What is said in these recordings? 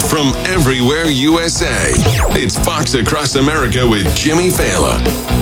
from everywhere USA. It's Fox Across America with Jimmy Fallon.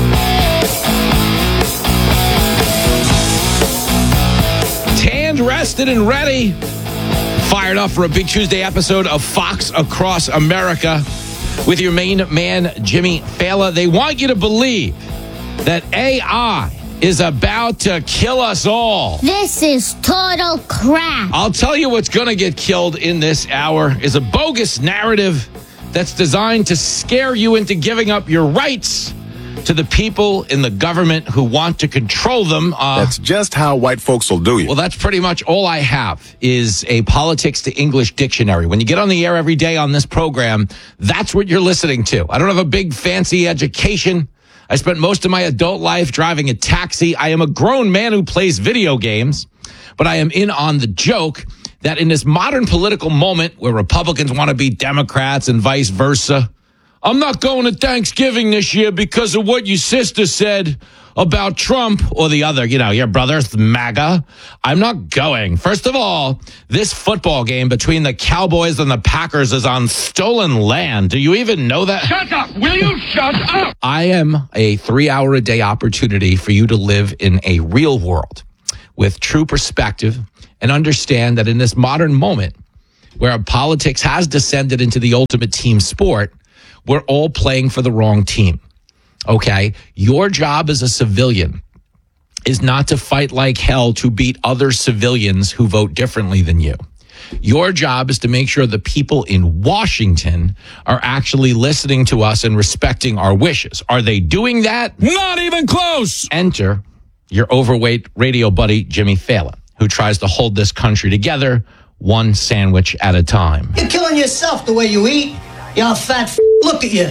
Tanned, rested, and ready. Fired up for a big Tuesday episode of Fox Across America with your main man, Jimmy Fallon. They want you to believe that AI is about to kill us all. This is total crap. I'll tell you what's going to get killed in this hour is a bogus narrative that's designed to scare you into giving up your rights to the people in the government who want to control them. That's just how white folks will do you. Well, that's pretty much all I have is a politics to English dictionary. When you get on the air every day on this program, that's what you're listening to. I don't have a big fancy education. I spent most of my adult life driving a taxi. I am a grown man who plays video games, but I am in on the joke that in this modern political moment where Republicans want to be Democrats and vice versa, I'm not going to Thanksgiving this year because of what your sister said about Trump or the other, your brother's MAGA. I'm not going. First of all, this football game between the Cowboys and the Packers is on stolen land. Do you even know that? Shut up! Will you shut up? I am a 3-hour-a-day opportunity for you to live in a real world with true perspective and understand that in this modern moment where politics has descended into the ultimate team sport, we're all playing for the wrong team. Okay, your job as a civilian is not to fight like hell to beat other civilians who vote differently than you. Your job is to make sure the people in Washington are actually listening to us and respecting our wishes. Are they doing that? Not even close. Enter your overweight radio buddy, Jimmy Fallon, who tries to hold this country together one sandwich at a time. You're killing yourself the way you eat. Y'all fat look at you.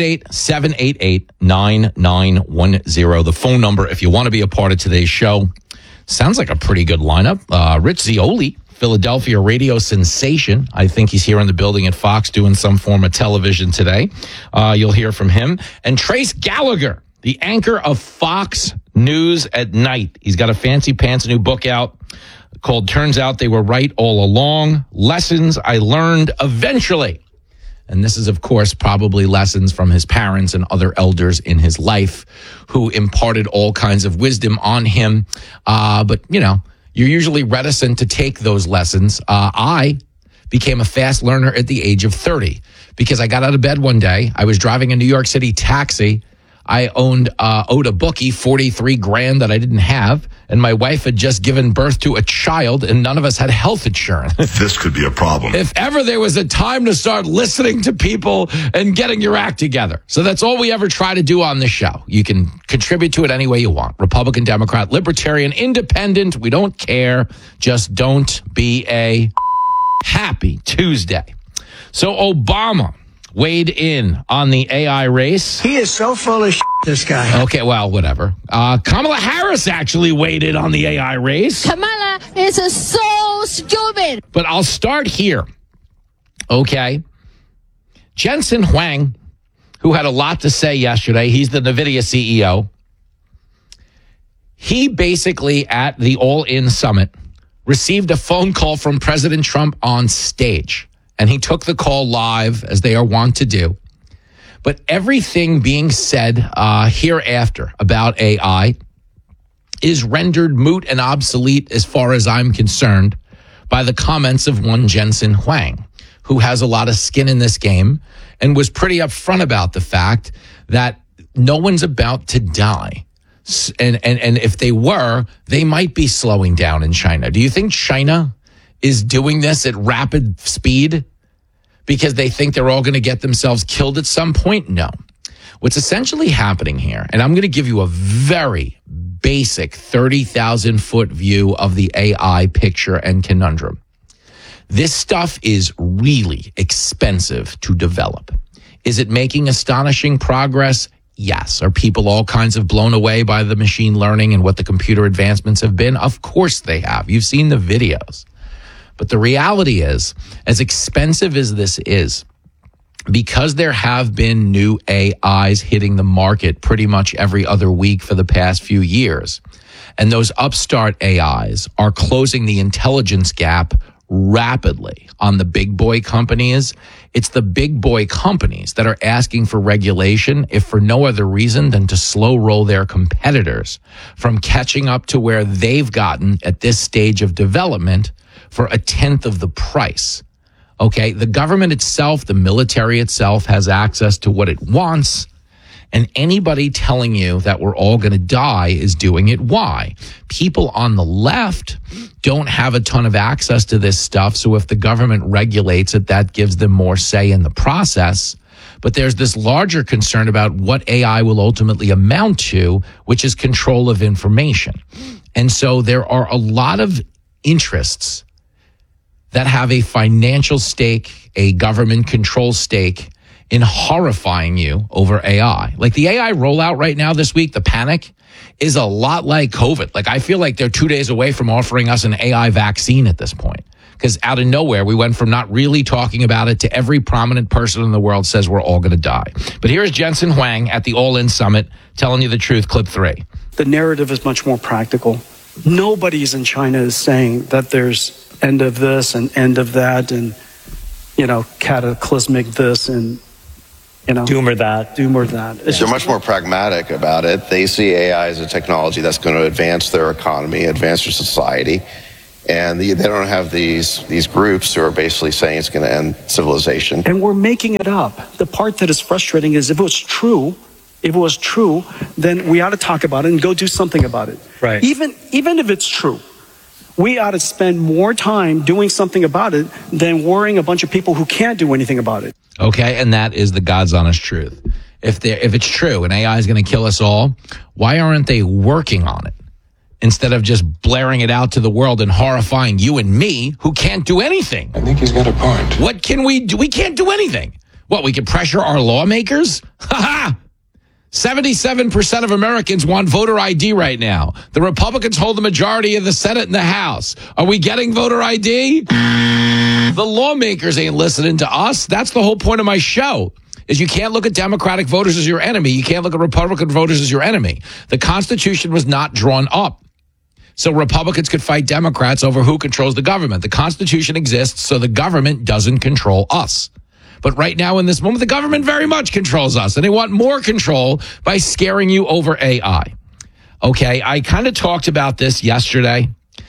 888-788-9910. The phone number if you want to be a part of today's show. Sounds like a pretty good lineup. Rich Zeoli, Philadelphia radio sensation. I think he's here in the building at Fox doing some form of television today. You'll hear from him. And Trace Gallagher, the anchor of Fox News at Night. He's got a fancy pants new book out called Turns Out They Were Right All Along. Lessons I Learned Eventually. And this is, of course, probably lessons from his parents and other elders in his life who imparted all kinds of wisdom on him. But, you're usually reticent to take those lessons. I became a fast learner at the age of 30 because I got out of bed one day. I was driving a New York City taxi. I owed a bookie $43,000 that I didn't have, and my wife had just given birth to a child, and none of us had health insurance. This could be a problem. If ever there was a time to start listening to people and getting your act together. So that's all we ever try to do on this show. You can contribute to it any way you want. Republican, Democrat, Libertarian, Independent. We don't care. Just don't be a happy Tuesday. So Obama weighed in on the AI race. He is so full of shit, this guy. Okay, well, whatever. Kamala Harris actually weighed in on the AI race. Kamala is so stupid. But I'll start here. Okay. Jensen Huang, who had a lot to say yesterday, he's the NVIDIA CEO. He basically, at the All-In Summit, received a phone call from President Trump on stage. And he took the call live, as they are wont to do. But everything being said hereafter about AI is rendered moot and obsolete, as far as I'm concerned, by the comments of one Jensen Huang, who has a lot of skin in this game and was pretty upfront about the fact that no one's about to die. And if they were, they might be slowing down in China. Do you think China is doing this at rapid speed because they think they're all going to get themselves killed at some point? No. What's essentially happening here, and I'm going to give you a very basic 30,000-foot view of the AI picture and conundrum. This stuff is really expensive to develop. Is it making astonishing progress? Yes. Are people all kinds of blown away by the machine learning and what the computer advancements have been? Of course they have. You've seen the videos. But the reality is, as expensive as this is, because there have been new AIs hitting the market pretty much every other week for the past few years, and those upstart AIs are closing the intelligence gap rapidly on the big boy companies. It's the big boy companies that are asking for regulation, if for no other reason than to slow roll their competitors from catching up to where they've gotten at this stage of development for a tenth of the price. Okay, the government itself, the military itself has access to what it wants. And anybody telling you that we're all going to die is doing it. Why? People on the left don't have a ton of access to this stuff. So if the government regulates it, that gives them more say in the process. But there's this larger concern about what AI will ultimately amount to, which is control of information. And so there are a lot of interests that have a financial stake, a government control stake in horrifying you over AI. Like the AI rollout right now this week, the panic is a lot like COVID. Like I feel like they're 2 days away from offering us an AI vaccine at this point. Because out of nowhere, we went from not really talking about it to every prominent person in the world says we're all going to die. But here's Jensen Huang at the All In Summit telling you the truth, clip 3. The narrative is much more practical. Nobody's in China is saying that there's end of this and end of that and, cataclysmic this and, doom or that. They're much more pragmatic about it. They see AI as a technology that's going to advance their economy, advance their society. And they don't have these groups who are basically saying it's going to end civilization. And we're making it up. The part that is frustrating is if it was true, then we ought to talk about it and go do something about it. Right. Even if it's true, we ought to spend more time doing something about it than worrying a bunch of people who can't do anything about it. Okay, and that is the God's honest truth. If it's true and AI is going to kill us all, why aren't they working on it instead of just blaring it out to the world and horrifying you and me who can't do anything? I think he's got a point. What can we do? We can't do anything. What, we can pressure our lawmakers? Ha ha! 77% of Americans want voter ID right now. The Republicans hold the majority of the Senate and the House. Are we getting voter ID? The lawmakers ain't listening to us. That's the whole point of my show, is you can't look at Democratic voters as your enemy. You can't look at Republican voters as your enemy. The Constitution was not drawn up so Republicans could fight Democrats over who controls the government. The Constitution exists so the government doesn't control us. But right now in this moment, the government very much controls us, and they want more control by scaring you over AI. Okay, I kind of talked about this yesterday.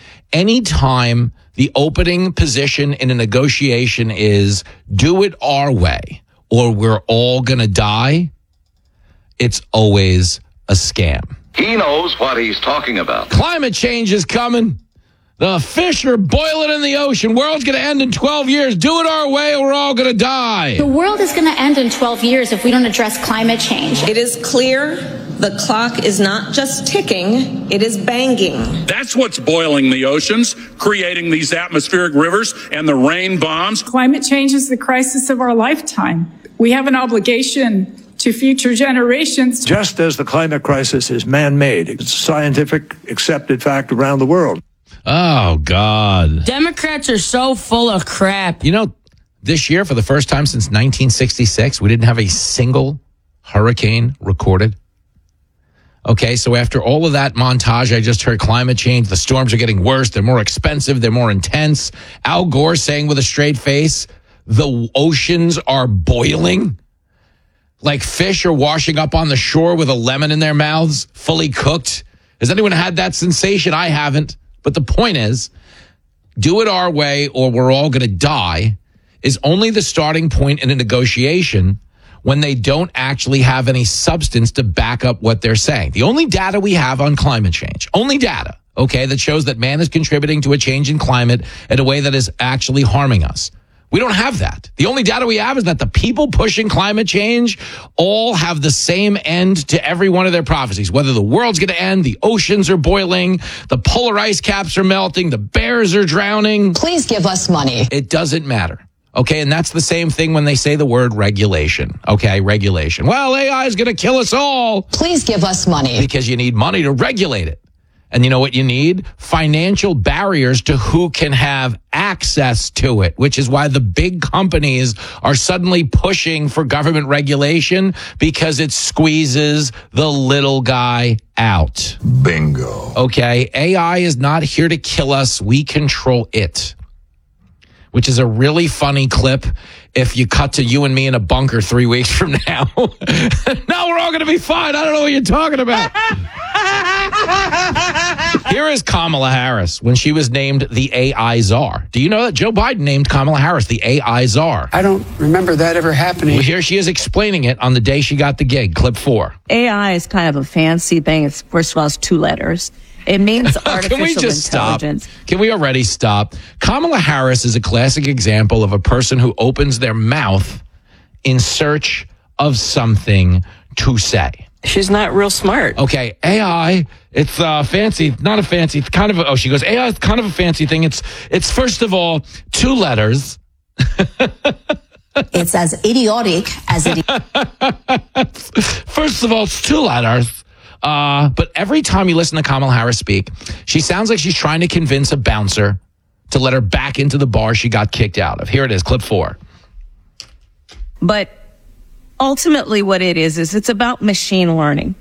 Anytime the opening position in a negotiation is do it our way or we're all going to die, it's always a scam. He knows what he's talking about. Climate change is coming. The fish are boiling in the ocean. World's going to end in 12 years. Do it our way or we're all going to die. The world is going to end in 12 years if we don't address climate change. It is clear the clock is not just ticking, it is banging. That's what's boiling the oceans, creating these atmospheric rivers and the rain bombs. Climate change is the crisis of our lifetime. We have an obligation to future generations. Just as the climate crisis is man-made, it's a scientific accepted fact around the world. Oh, God. Democrats are so full of crap. You know, this year, for the first time since 1966, we didn't have a single hurricane recorded. Okay, so after all of that montage, I just heard climate change. The storms are getting worse. They're more expensive. They're more intense. Al Gore saying with a straight face, the oceans are boiling. Like fish are washing up on the shore with a lemon in their mouths, fully cooked. Has anyone had that sensation? I haven't. But the point is, do it our way or we're all going to die is only the starting point in a negotiation when they don't actually have any substance to back up what they're saying. The only data we have on climate change, only data, okay, that shows that man is contributing to a change in climate in a way that is actually harming us. We don't have that. The only data we have is that the people pushing climate change all have the same end to every one of their prophecies. Whether the world's going to end, the oceans are boiling, the polar ice caps are melting, the bears are drowning. Please give us money. It doesn't matter. Okay, and that's the same thing when they say the word regulation. Okay, regulation. Well, AI is going to kill us all. Please give us money. Because you need money to regulate it. And you know what you need? Financial barriers to who can have access to it, which is why the big companies are suddenly pushing for government regulation because it squeezes the little guy out. Bingo. Okay, AI is not here to kill us. We control it. which is a really funny clip if you cut to you and me in a bunker 3 weeks from now. Now we're all going to be fine. I don't know what you're talking about. Here is Kamala Harris when she was named the AI czar. Do you know that Joe Biden named Kamala Harris the AI czar? I don't remember that ever happening. Well, here she is explaining it on the day she got the gig. Clip 4. AI is kind of a fancy thing. It's, first of all, it's 2 letters. It means artificial Can we just intelligence. Stop? Can we already stop? Kamala Harris is a classic example of a person who opens their mouth in search of something to say. She's not real smart. Okay, AI, it's fancy, not a fancy, it's kind of, she goes, AI is kind of a fancy thing. It's first of all, 2 letters. It's as idiotic as it is. First of all, it's 2 letters. But every time you listen to Kamala Harris speak, she sounds like she's trying to convince a bouncer to let her back into the bar she got kicked out of. Here it is, clip 4. But ultimately what it is it's about machine learning.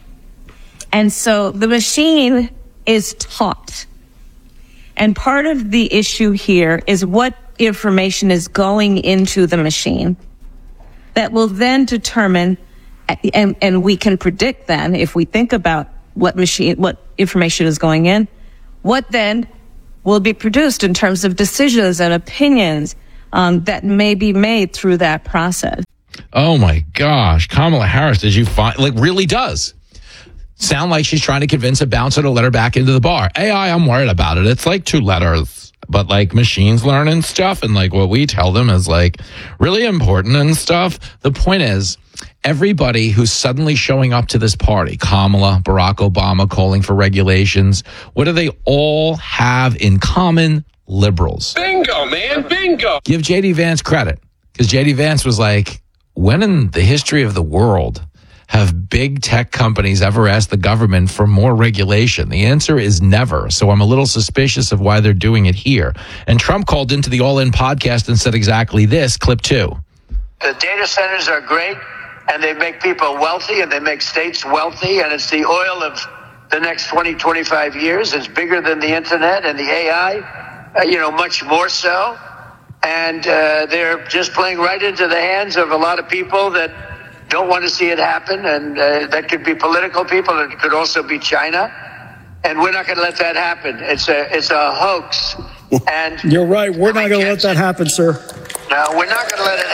And so the machine is taught. And part of the issue here is what information is going into the machine that will then determine, and we can predict then, if we think about what information is going in, what then will be produced in terms of decisions and opinions that may be made through that process. Oh my gosh, Kamala Harris, did you find, really does sound like she's trying to convince a bouncer to let her back into the bar. AI, I'm worried about it. It's 2 letters, but machines learning stuff and what we tell them is really important and stuff. The point is, everybody who's suddenly showing up to this party, Kamala, Barack Obama calling for regulations, what do they all have in common? Liberals. Bingo, man, bingo. Give J.D. Vance credit, because J.D. Vance was when in the history of the world have big tech companies ever asked the government for more regulation? The answer is never. So I'm a little suspicious of why they're doing it here. And Trump called into the All In podcast and said exactly this, clip 2. The data centers are great, and they make people wealthy, and they make states wealthy, and it's the oil of the next 20, 25 years. It's bigger than the internet and the AI, much more so. And they're just playing right into the hands of a lot of people that don't want to see it happen. And that could be political people. It could also be China. And we're not going to let that happen. It's a hoax. And you're right. We're not going to let that happen, sir. No, we're not going to let it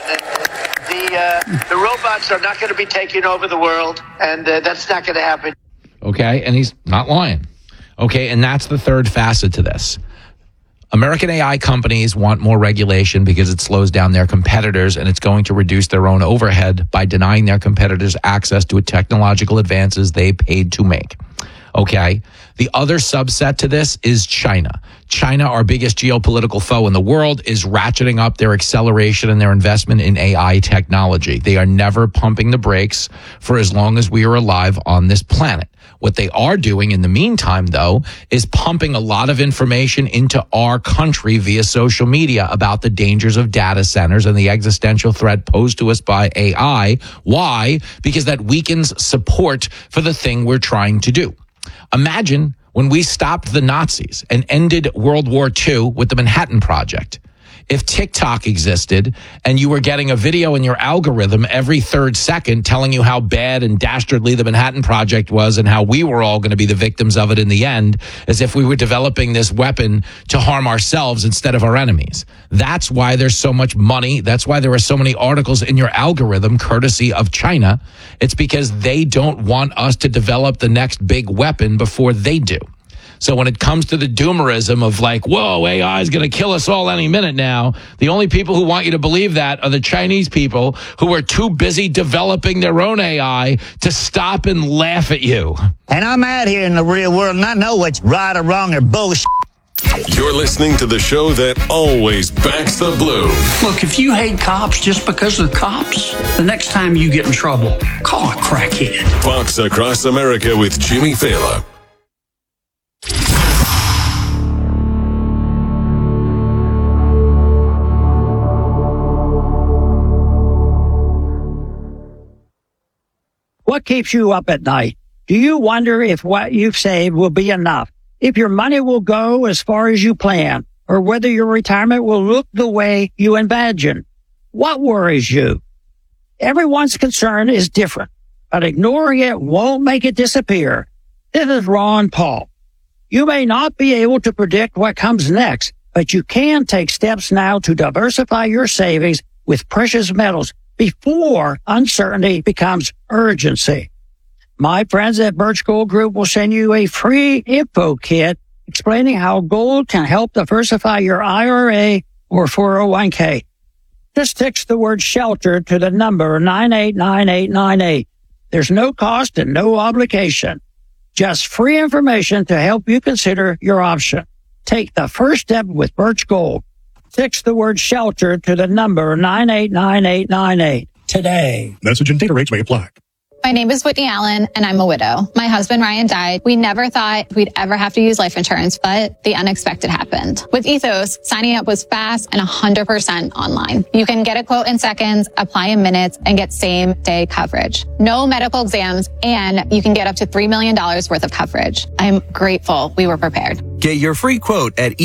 happen. And the robots are not going to be taking over the world. And that's not going to happen. Okay. And he's not lying. Okay. And that's the third facet to this. American AI companies want more regulation because it slows down their competitors, and it's going to reduce their own overhead by denying their competitors access to technological advances they paid to make. Okay. The other subset to this is China. China, our biggest geopolitical foe in the world, is ratcheting up their acceleration and their investment in AI technology. They are never pumping the brakes for as long as we are alive on this planet. What they are doing in the meantime, though, is pumping a lot of information into our country via social media about the dangers of data centers and the existential threat posed to us by AI. Why? Because that weakens support for the thing we're trying to do. Imagine when we stopped the Nazis and ended World War II with the Manhattan Project. If TikTok existed and you were getting a video in your algorithm every 3rd second telling you how bad and dastardly the Manhattan Project was and how we were all going to be the victims of it in the end, as if we were developing this weapon to harm ourselves instead of our enemies. That's why there's so much money. That's why there are so many articles in your algorithm courtesy of China. It's because they don't want us to develop the next big weapon before they do. So when it comes to the doomerism of whoa, AI is going to kill us all any minute now, the only people who want you to believe that are the Chinese people who are too busy developing their own AI to stop and laugh at you. And I'm out here in the real world and I know what's right or wrong or bullshit. You're listening to the show that always backs the blue. Look, if you hate cops just because of the cops, the next time you get in trouble, call a crackhead. Fox Across America with Jimmy Fallon. What keeps you up at night? Do you wonder if what you've saved will be enough? If your money will go as far as you plan? or whether your retirement will look the way you imagine. What worries you? Everyone's concern is different, but ignoring it won't make it disappear. This is Ron Paul. You may not be able to predict what comes next, but you can take steps now to diversify your savings with precious metals before uncertainty becomes urgency. My friends at Birch Gold Group will send you a free info kit explaining how gold can help diversify your IRA or 401k. Just text the word shelter to the number 989898. There's no cost and no obligation. Just free information to help you consider your option. Take the first step with Birch Gold. Text the word shelter to the number 989898 today. Message and data rates may apply. My name is Whitney Allen, and I'm a widow. My husband, Ryan, died. We never thought we'd ever have to use life insurance, but the unexpected happened. With Ethos, signing up was fast and 100% online. You can get a quote in seconds, apply in minutes, and get same-day coverage. No medical exams, and you can get up to $3 million worth of coverage. I'm grateful we were prepared. Get your free quote at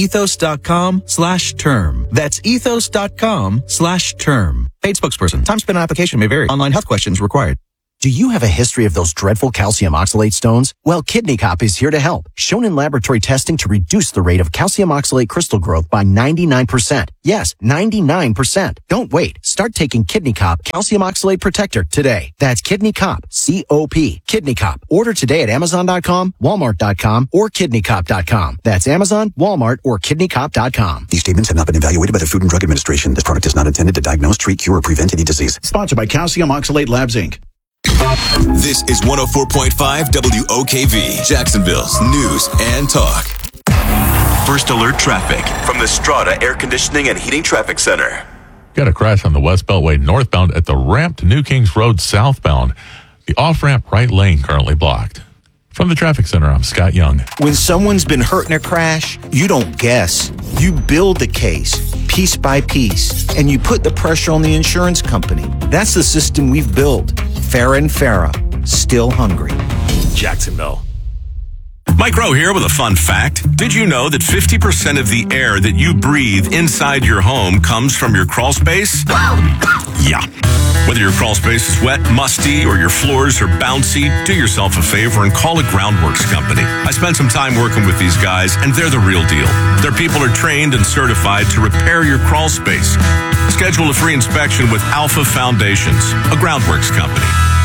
ethos.com/term. That's ethos.com/term. Paid spokesperson. Time spent on application may vary. Online health questions required. Do you have a history of those dreadful calcium oxalate stones? Well, Kidney Cop is here to help. Shown in laboratory testing to reduce the rate of calcium oxalate crystal growth by 99%. Yes, 99%. Don't wait. Start taking Kidney Cop Calcium Oxalate Protector today. That's Kidney Cop, C-O-P, Kidney Cop. Order today at Amazon.com, Walmart.com, or KidneyCop.com. That's Amazon, Walmart, or KidneyCop.com. These statements have not been evaluated by the Food and Drug Administration. This product is not intended to diagnose, treat, cure, or prevent any disease. Sponsored by Calcium Oxalate Labs, Inc. This is 104.5 WOKV, Jacksonville's news and talk. First alert traffic from the Strata Air Conditioning and Heating Traffic Center. Got a crash on the West Beltway northbound at the ramp to New Kings Road southbound. The off-ramp right lane currently blocked. From the traffic center, I'm Scott Young. When someone's been hurt in a crash, you don't guess. You build the case, piece by piece, and you put the pressure on the insurance company. That's the system we've built. Farah and Farah, still hungry. Jacksonville. Mike Rowe here with a fun fact. Did you know that 50% of the air that you breathe inside your home comes from your crawl space? Yeah. Whether your crawl space is wet, musty, or your floors are bouncy, do yourself a favor and call a Groundworks company. I spent some time working with these guys, and they're the real deal. Their people are trained and certified to repair your crawl space. Schedule a free inspection with Alpha Foundations, a Groundworks company.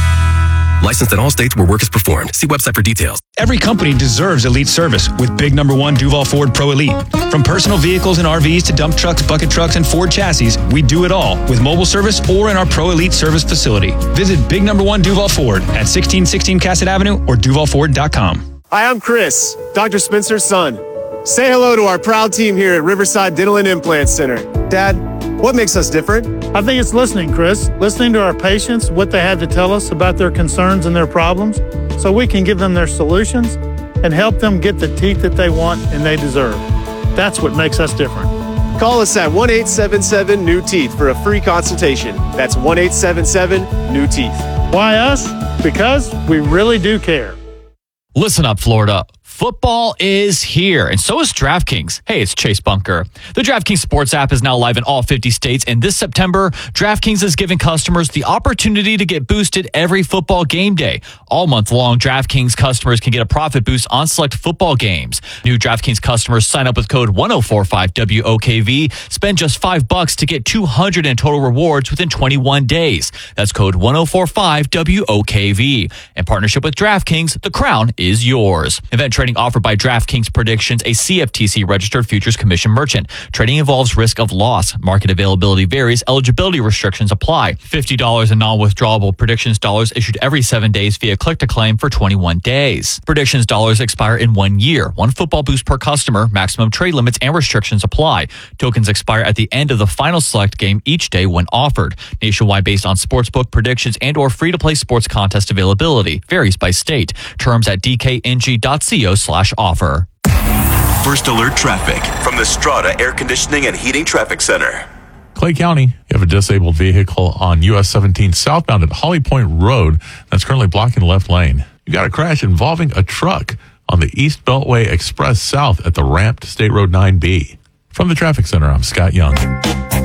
Licensed in all states where work is performed. See website for details. Every company deserves elite service with big #1 Duval Ford Pro Elite. From personal vehicles and RVs to dump trucks, bucket trucks, and Ford chassis, we do it all with mobile service or in our Pro Elite service facility. Visit big #1 Duval Ford at 1616 Cassett Avenue or duvalford.com. Hi, I'm Chris, Dr. Spencer's son. Say hello to our proud team here at Riverside Dental and Implant Center. Dad, what makes us different? I think it's listening, Chris. Listening to our patients, what they had to tell us about their concerns and their problems, so we can give them their solutions and help them get the teeth that they want and they deserve. That's what makes us different. Call us at 1-877-NEW-TEETH for a free consultation. That's 1-877-NEW-TEETH. Why us? Because we really do care. Listen up, Florida. Football is here, and so is DraftKings. Hey, it's Chase Bunker. The DraftKings Sports app is now live in all 50 states, and this September, DraftKings is giving customers the opportunity to get boosted every football game day. All month long, DraftKings customers can get a profit boost on select football games. New DraftKings customers sign up with code 1045WOKV, spend just $5 to get $200 in total rewards within 21 days. That's code 1045WOKV. In partnership with DraftKings, the crown is yours. Event trading offered by DraftKings Predictions, a CFTC registered futures commission merchant. Trading involves risk of loss. Market availability varies. Eligibility restrictions apply. $50 in non-withdrawable Predictions dollars issued every 7 days via click-to-claim for 21 days. Predictions dollars expire in 1 year. One football boost per customer. Maximum trade limits and restrictions apply. Tokens expire at the end of the final select game each day when offered. Nationwide based on sportsbook predictions and or free-to-play sports contest availability. Varies by state. Terms at dkng.co/offer. First alert traffic from the Strata Air Conditioning and Heating Traffic Center. Clay County, you have a disabled vehicle on US 17 southbound at Holly Point Road that's currently blocking the left lane. You got a crash involving a truck on the East Beltway Express South at the ramp to State Road 9B. From the Traffic Center, I'm Scott Young.